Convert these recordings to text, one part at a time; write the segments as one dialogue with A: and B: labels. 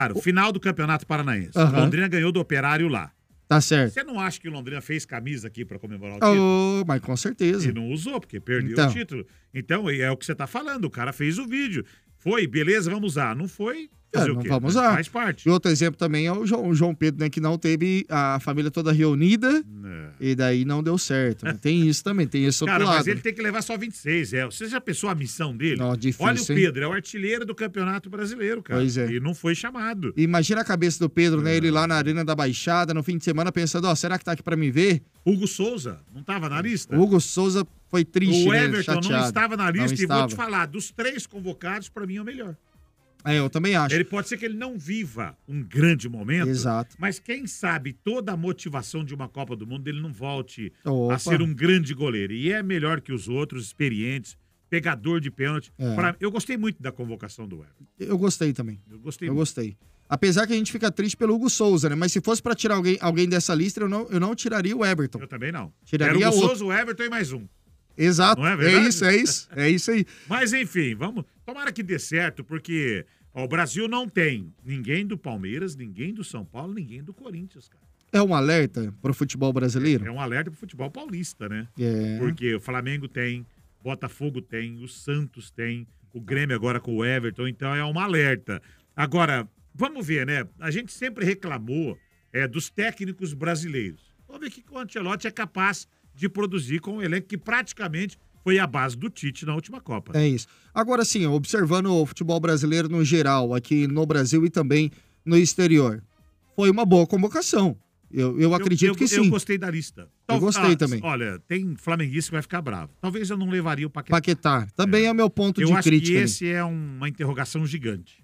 A: Claro, final do Campeonato Paranaense.
B: Aham.
A: Londrina ganhou do Operário lá.
B: Tá certo.
A: Você não acha que o Londrina fez camisa aqui pra comemorar o título?
B: Oh, mas com certeza.
A: E não usou, porque perdeu
B: Então.
A: o título. Então, é o que você tá falando. O cara fez o vídeo. Foi, beleza, vamos usar. Não foi, fazer o
B: não
A: quê?
B: vamos usar.
A: Faz parte.
B: E outro exemplo também é o João Pedro, né? Que não teve a família toda reunida e daí não deu certo. Né? Tem isso também, tem esse outro
A: Cara,
B: lado.
A: mas ele tem que levar só 26. Você já pensou a missão dele?
B: Não, difícil,
A: Olha o
B: hein?
A: Pedro, é o artilheiro do Campeonato Brasileiro, cara.
B: Pois é.
A: E não foi chamado.
B: Imagina a cabeça do Pedro, né? Ele lá na Arena da Baixada, no fim de semana, pensando, ó, será que tá aqui pra me ver?
A: Hugo Souza, não tava na lista?
B: O Hugo Souza foi triste,
A: O
B: né?
A: Everton não
B: Chateado.
A: estava na
B: Não
A: lista e vou
B: estava.
A: te falar, dos 3 convocados, pra mim é o melhor.
B: É, eu também acho.
A: Ele pode ser que ele não viva um grande momento,
B: Exato.
A: mas quem sabe toda a motivação de uma Copa do Mundo ele não volte
B: Opa.
A: a ser um grande goleiro. E é melhor que os outros, experientes, pegador de pênalti.
B: É.
A: Eu gostei muito da convocação do Everton.
B: Eu gostei também.
A: Eu gostei
B: Eu
A: muito.
B: gostei. Apesar que a gente fica triste pelo Hugo Souza, né? Mas se fosse pra tirar alguém dessa lista, eu não tiraria o Everton.
A: Eu também não.
B: Tiraria
A: Era o Hugo
B: outro.
A: Souza, o Everton e mais um.
B: Exato.
A: Não é verdade?
B: É isso aí.
A: Mas enfim, vamos. Tomara que dê certo, porque ó, o Brasil não tem ninguém do Palmeiras, ninguém do São Paulo, ninguém do Corinthians, cara.
B: É um alerta pro futebol brasileiro?
A: É um alerta pro futebol paulista, né?
B: É.
A: Porque o Flamengo tem, Botafogo tem, o Santos tem, o Grêmio agora com o Everton, então é um alerta. Agora, vamos ver, né? A gente sempre reclamou dos técnicos brasileiros. Vamos ver o que o Ancelotti é capaz de produzir com um elenco que praticamente foi a base do Tite na última Copa.
B: É isso. Agora sim, observando o futebol brasileiro no geral, aqui no Brasil e também no exterior, foi uma boa convocação. Eu acredito que sim.
A: Eu gostei da lista.
B: Eu gostei também.
A: Olha, tem flamenguista que vai ficar bravo. Talvez eu não levaria o Paquetá.
B: Paquetá. Também é meu ponto
A: Eu
B: de
A: acho
B: crítica.
A: que esse é uma interrogação gigante.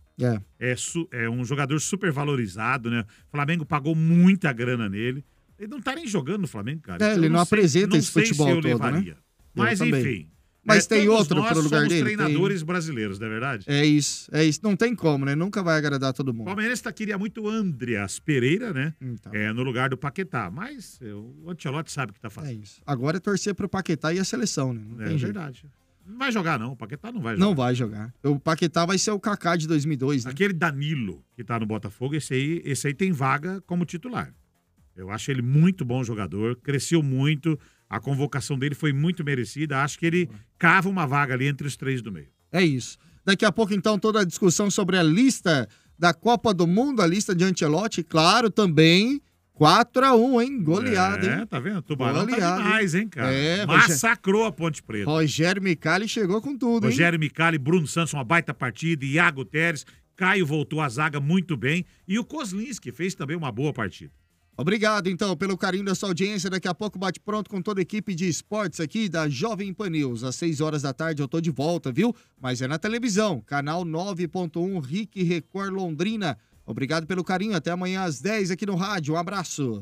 A: É um jogador super valorizado, né? O Flamengo pagou muita grana nele. Ele não tá nem jogando no Flamengo, cara. Então,
B: Ele
A: eu
B: não
A: sei-
B: apresenta
A: não
B: esse
A: sei
B: futebol
A: se eu
B: todo,
A: levaria.
B: né?
A: Mas,
B: Eu também.
A: enfim.
B: Mas tem
A: todos
B: outro
A: nós
B: pro lugar
A: somos
B: dele?
A: treinadores brasileiros, não é verdade?
B: É isso. Não tem como, né? Nunca vai agradar todo
A: O
B: mundo.
A: Palmeiras queria muito o Andreas Pereira, né?
B: Então.
A: No lugar do Paquetá. Mas o Ancelotti sabe o que tá
B: É
A: fazendo.
B: isso. Agora é torcer pro Paquetá e a seleção, né? Não
A: É
B: tem jeito.
A: verdade. Não vai jogar, não. O Paquetá não vai jogar.
B: Não vai jogar. O Paquetá vai ser o Kaká de 2002, né?
A: Aquele Danilo que tá no Botafogo, esse aí tem vaga como titular. Eu acho ele muito bom jogador, cresceu muito, a convocação dele foi muito merecida. Acho que ele cava uma vaga ali entre os 3 do meio.
B: É isso. Daqui a pouco, então, toda a discussão sobre a lista da Copa do Mundo, a lista de Ancelotti, claro, também 4-1, hein? Goleada, hein?
A: Tá vendo? Tubarão
B: Goleada,
A: tá demais, hein, cara?
B: É,
A: Massacrou a Ponte Preta.
B: Rogério Micali chegou com tudo, hein?
A: Rogério Micali, Bruno Santos, uma baita partida, Iago Teres, Caio voltou à zaga muito bem e o Kozlinski fez também uma boa partida.
B: Obrigado, então, pelo carinho da sua audiência. Daqui a pouco bate pronto com toda a equipe de esportes aqui da Jovem Pan News. Às 6 horas da tarde eu tô de volta, viu? Mas é na televisão, canal 9.1, RIC Record Londrina. Obrigado pelo carinho. Até amanhã às 10 aqui no rádio. Um abraço.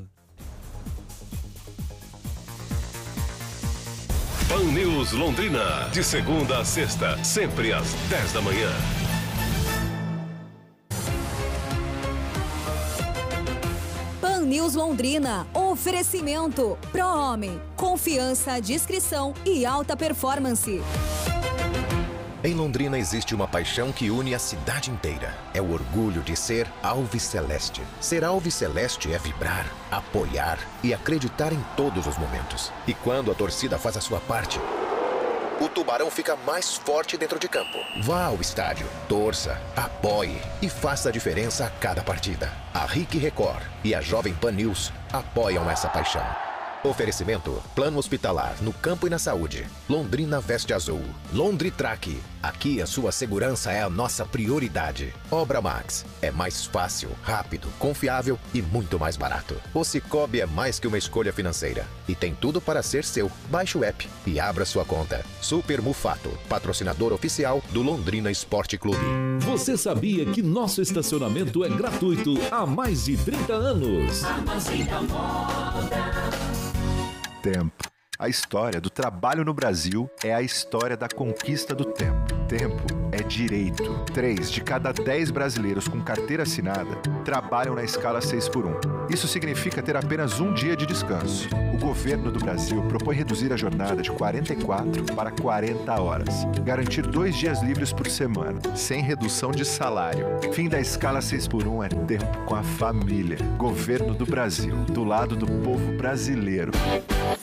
C: Pan News Londrina, de segunda a sexta, sempre às 10 da manhã.
D: Pan News Londrina, oferecimento Pro-Homem, confiança, discrição e alta performance.
E: Em Londrina existe uma paixão que une a cidade inteira. É o orgulho de ser Alviceleste. Ser Alviceleste é vibrar, apoiar e acreditar em todos os momentos. E quando a torcida faz a sua parte, o Tubarão fica mais forte dentro de campo. Vá ao estádio, torça, apoie e faça a diferença a cada partida. A RIC Record e a Jovem Pan News apoiam essa paixão. Oferecimento, plano hospitalar no campo e na saúde. Londrina Veste Azul. Londritrack. Aqui a sua segurança é a nossa prioridade. Obra Max. É mais fácil, rápido, confiável e muito mais barato. O Cicobi é mais que uma escolha financeira. E tem tudo para ser seu. Baixe o app e abra sua conta. Super Mufato, patrocinador oficial do Londrina Esporte Clube.
F: Você sabia que nosso estacionamento é gratuito há mais de 30 anos?
G: Tempo. A história do trabalho no Brasil é a história da conquista do tempo. Tempo é direito. 3 de cada 10 brasileiros com carteira assinada trabalham na escala 6x1. Isso significa ter apenas um dia de descanso. O governo do Brasil propõe reduzir a jornada de 44 para 40 horas. Garantir 2 dias livres por semana, sem redução de salário. Fim da escala 6x1 é tempo com a família. Governo do Brasil, do lado do povo brasileiro.